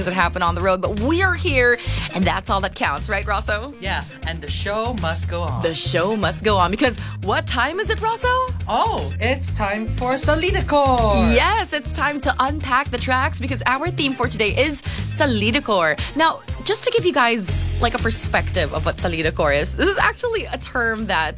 things that happen on the road, but we are here, and that's all that counts, right, Rosso? Yeah, and the show must go on. The show must go on, because what time is it, Rosso? Oh, it's time for Salidacor! Yes, it's time to unpack the tracks, because our theme for today is Salidacor. Now, just to give you guys like a perspective of what Salidacor is, this is actually a term that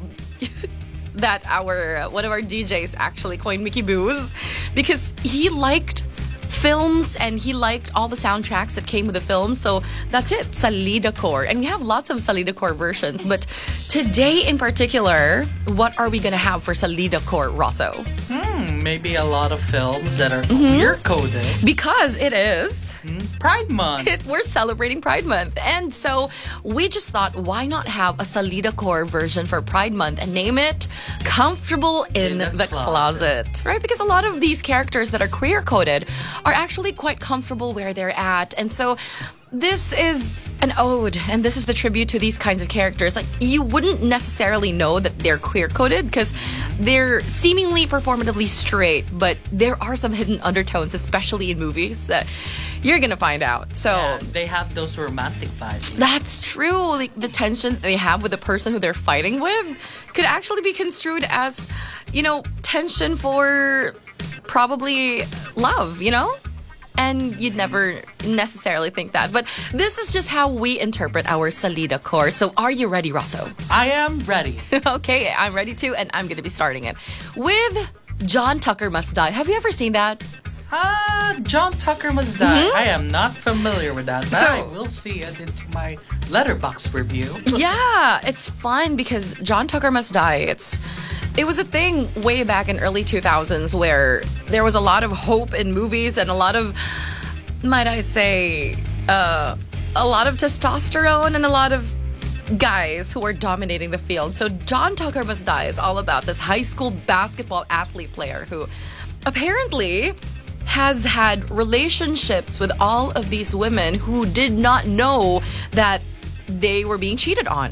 that one of our DJs actually coined, Mickey Booz, because he liked films and he liked all the soundtracks that came with the film. So that's it, Salidacor. And we have lots of Salidacor versions, but today in particular, what are we gonna have for Salidacor, Rosso? Maybe a lot of films that are queer-coded. Because it is Pride Month. We're celebrating Pride Month. And so we just thought, why not have a Salidacor version for Pride Month and name it Comfortable in the Closet, right? Because a lot of these characters that are queer-coded are actually quite comfortable where they're at. And so this is an ode, and this is the tribute to these kinds of characters. Like, you wouldn't necessarily know that they're queer-coded because they're seemingly performatively straight, but there are some hidden undertones, especially in movies, that you're gonna find out. So yeah, they have those romantic vibes. That's true. Like, the tension they have with the person who they're fighting with could actually be construed as, tension for probably love, And you'd never necessarily think that. But this is just how we interpret our Salidacor. So are you ready, Rosso? I am ready. Okay, I'm ready too, and I'm going to be starting it with John Tucker Must Die. Have you ever seen that? John Tucker Must Die. I am not familiar with that, but I will see it into my Letterboxd review. Yeah, it's fun because John Tucker Must Die, it was a thing way back in early 2000s where there was a lot of hope in movies and a lot of, might I say, a lot of testosterone and a lot of guys who were dominating the field. So John Tucker Must Die is all about this high school basketball athlete player who apparently has had relationships with all of these women who did not know that they were being cheated on.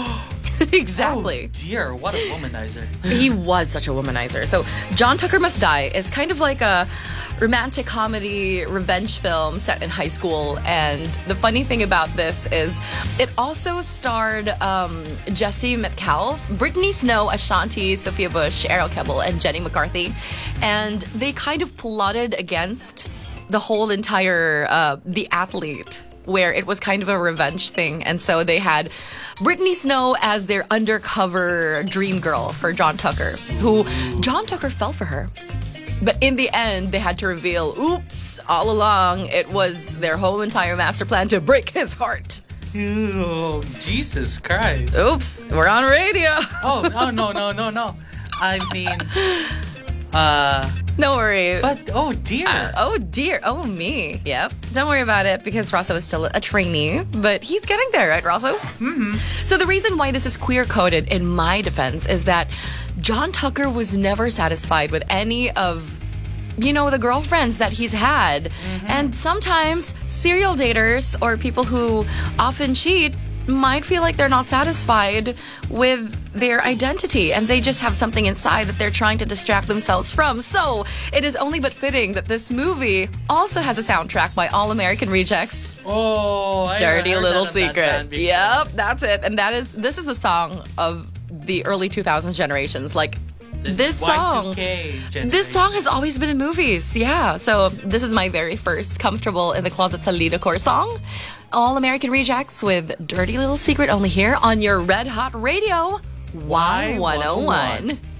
Exactly. Oh dear, what a womanizer. He was such a womanizer. So John Tucker Must Die is kind of like a romantic comedy revenge film set in high school. And the funny thing about this is it also starred Jesse Metcalfe, Brittany Snow, Ashanti, Sophia Bush, Errol Kebbell, and Jenny McCarthy. And they kind of plotted against the whole entire the athlete, where it was kind of a revenge thing. And so they had Brittany Snow as their undercover dream girl for John Tucker, who John Tucker fell for her. But in the end, they had to reveal, oops, all along, it was their whole entire master plan to break his heart. Oh, Jesus Christ. Oops, we're on radio. No. I mean, no worry. But, oh dear. Oh me. Yep. Don't worry about it because Rosso is still a trainee, but he's getting there, right, Rosso? Mm-hmm. So the reason why this is queer-coded, in my defense, is that John Tucker was never satisfied with any of, the girlfriends that he's had. Mm-hmm. And sometimes serial daters or people who often cheat might feel like they're not satisfied with their identity and they just have something inside that they're trying to distract themselves from. So it is only but fitting that this movie also has a soundtrack by All American Rejects. Oh, Dirty Little Secret. Yep, that's it. And this is the song of the early 2000s generations. Like, this song has always been in movies. Yeah. So this is my very first Comfortable in the Closet Salidacor song. All American Rejects with Dirty Little Secret, only here on your Red Hot Radio Y101.